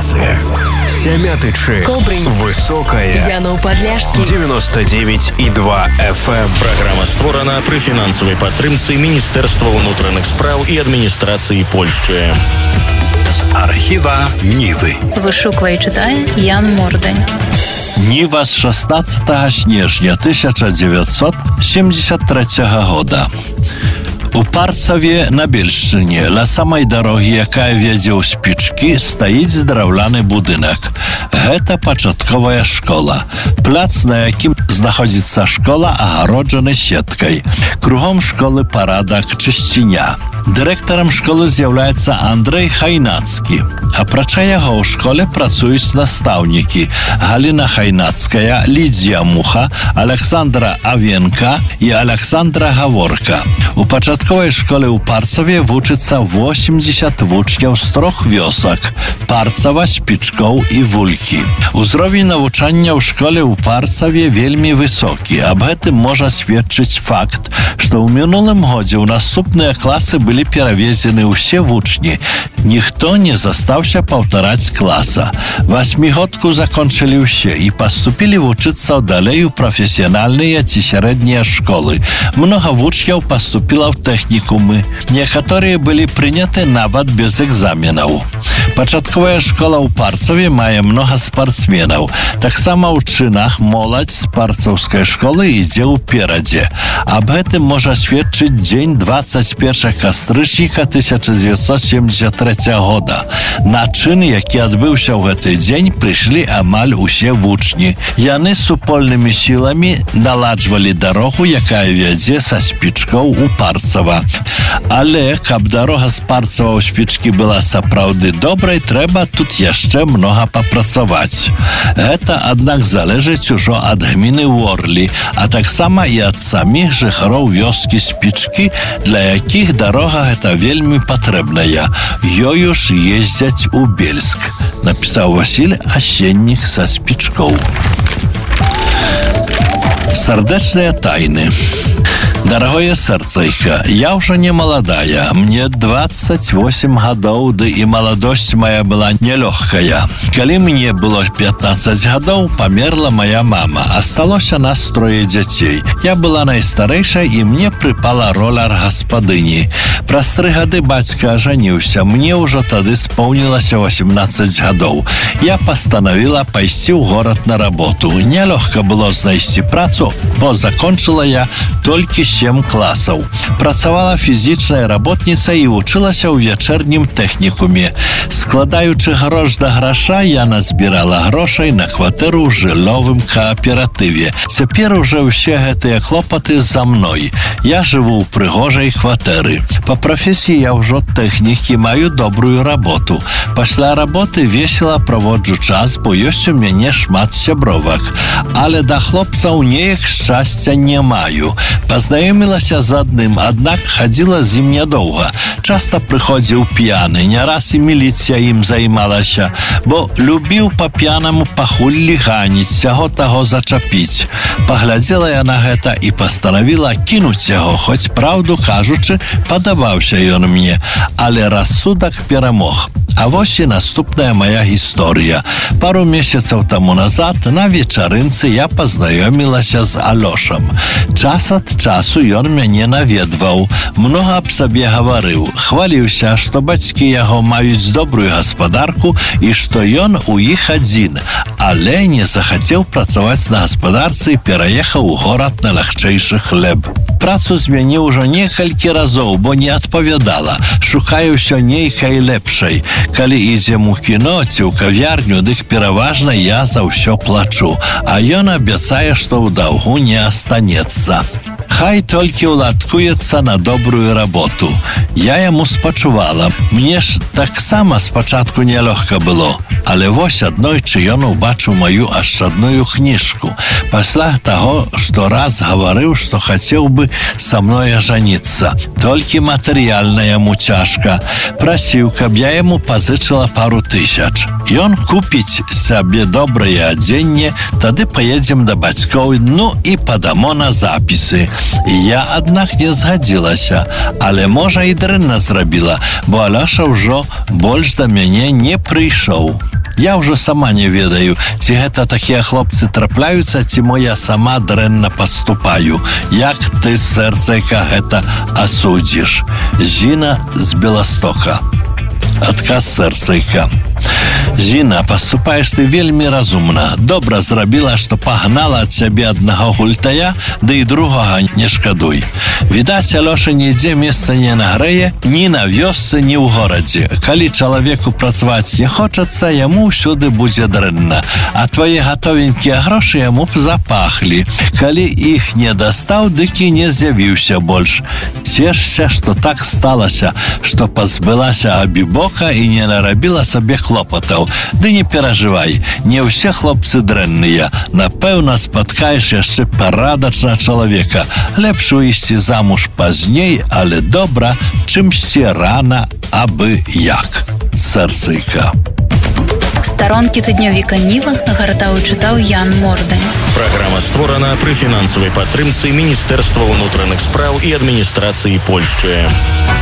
Вінніцыя. Сямятычы. Кобрынь. Высокая. Янов-Падляшскі. 99,2 FM. Праграма створана пры фінансавай падтрымцы Міністэрства ўнутраных спраў і адміністрацыі Польшчы. З архіва Нівы. Вышуквае і чытае Ян Мордань. Ніва з 16 снежня 1973 года. У Парцаве на Бельшчыне, ля самай дарогі, якая вядзе ў Спічкі, стаіць драўляны будынак. Гэта пачатковая школа. Пляц, на якім знаходзіцца школа, агароджаны сеткай. Кругом школы парадак, чысціня. Дырэктарам школы з'яўляецца Андрэй Хайнацкі. Апрача яго ў школе працуюць настаўнікі Галіна Хайнацкая, Лідзія Муха, Александра Авенка і Александра Гаворка. У пачатковай школе ў Парцаве вучыцца 80 вучняў з 3 вёсак – Парцава, Спічкоў і Вулькі. Узровень навучання ў школе ў Парцаве вельмі высокі. Аб гэтым можа сведчыць факт, што ў мінулым годзе ў наступныя класы былі перавезены ўсе вучні. Ніхто не застаўся паўтараць класа. 8-годку закончылі ўсе і паступілі вучыцца далей у прафесіянальныя ці сярэднія школы. Многа вучняў паступіла ў тэхнікумы. Некаторыя былі прыняты нават без экзаменаў. Пачатковая школа ў Парцаве мае многа спартсменаў. Таксама ў чынах моладзь з парцаўскай школы ідзе ўперадзе. Аб гэтым можа сведчыць дзень 21 кастрычніка 1973 года. На чын, які адбыўся ў гэты дзень, прыйшлі амаль усе вучні. Яны супольнымі сіламі наладжвалі дарогу, якая вядзе са Спічкоў у Парцава. Але, каб дарога з Парцава ў Спічкі была сапраўды добрай, трэба тут яшчэ многа папрацаваць. Гэта, аднак, залежыць ужо ад гміны Ворлі, а таксама і ад саміх жыхароў вёскі Спічкі, для якіх дарога гэта вельмі патрэбная. Ёю ж ездзяць у Бельск, напісаў Васіль Асеннік са Спічкоў. Сардэчныя тайны. Дорогое сердцейка, я уже не молодая, мне 28 годов, да и молодость моя была нелегкая. Коли мне было 15 годов, померла моя мама, осталось нас 3 детей. Я была найстарейшая, и мне припала роль господыни. Праз 3 годы батька оженился, мне уже тогда исполнилось 18 годов. Я постановила пойти в город на работу. Нелегко было знайти працу, бо закончила я только 7 класаў. Працавала фізічнай работніцай і вучылася ў вечернім тэхнікуме. Складаючы грош да граша, я назбірала грошай на кватэру ў жыллёвым кааператыве. Цяпер уже ўсе гэтыя клопаты за мной. Я жыву ў прыгожай кватэры. Па прафесіі я ўжо тэхнік і маю добрую работу. Пасля работы весела праводжу час, бо ёсць у мяне шмат сябровак. Але да хлопцаў неяк шчасця не маю. Пазнаёмілася з адным, аднак хадзіла з ім нядоўга. Часта прыходзіў п'яны, не раз і міліцыя ім займалася, бо любіў па-п'янаму пахуллі ганіць, сяго-таго зачапіць. Паглядзела я на гэта і пастанавіла кінуць яго, хоць, праўду кажучы, падабаўся ён мне, але рассудак перамог. А вось і наступная моя гісторыя. Пару месяцаў таму назад на вечарынцы я пазнаёмілася з Алёшам. Час ад часу ён мяне наведваў, многа аб сабе гаварыў, хваліўся, што бацькі яго маюць добрую гаспадарку і што ён у іх адзін, але не захацеў працаваць на гаспадарцы і пераехаў у горад на лягчэйшы хлеб. Працу змяніў ужо некалькі разоў, бо не адпавядала, шукаю ўсё нейкай лепшай. Калі ідзем у кіно ці ў кавярню, дык пераважна я за ўсё плачу, а ён абяцае, што ў даўгу не астанецца. Хай толькі уладкуецца на добрую работу. Я яму спачувала. Мне ж таксама спачатку нелёгка было. Але вось аднойчы ён убачыў маю ашчадную кніжку. Пасля таго, што раз гаварыў, што хацеў бы са мной ажаніцца. Толькі матэрыяльна яму цяжка. Прасіў, каб я яму пазычыла пару тысяч. Ён купіць сабе добрае адзенне, тады паедзем да бацькоў, ну і падамо на запісы. Я, аднак, не згадзілася, але, можа, і дрэнна зрабіла, бо Алёша ўжо больш да мяне не прыйшоў. Я ўжо сама не ведаю, ці гэта такія хлопцы трапляюцца, ці мо я сама дрэнна паступаю. Як ты, сэрцайка, гэта асудзіш? Зіна з Беластока. Адказ сэрцайка. Зіна, паступаеш ты вельмі разумна. Добра зрабіла, што пагнала ад сябе аднаго гультая, ды і другога не шкадуй. Відаць, Алёша нідзе месца не нагрэе ні на вёсцы, ні ў горадзе. Калі чалавеку працаваць не хочацца, яму ўсюды будзе дрэнна. А твае гатовенькія грошы яму б запахлі. Калі іх не дастаў, дык і не з'явіўся больш. Цешся, што так сталася, што пазбылася абібока і не нарабіла сабе клопатаў. Ды не перажывай, не ўсе хлопцы дрэнныя. Напэўна, спаткаеш яшчэ парадачна чалавека. Лепш выйсці замуж пазней, але добра, чымсьці рана, абы як. Сэрцайка. Старонкі тыднёвіка Ніва гартаў і чытаў Ян Мордань. Праграма створана пры фінансавай падтрымцы Міністэрства ўнутраных спраў і адміністрацыі Польшчы.